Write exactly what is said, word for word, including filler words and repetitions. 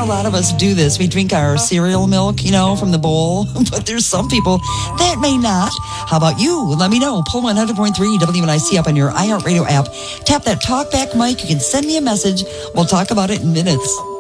lot of us do this. We drink our cereal milk, you know, from the bowl. But there's some people that may not. How about you? Let me know. Pull one hundred point three W N I C up on your iHeartRadio app. Tap that talk back mic. You can send me a message. We'll talk about it in minutes.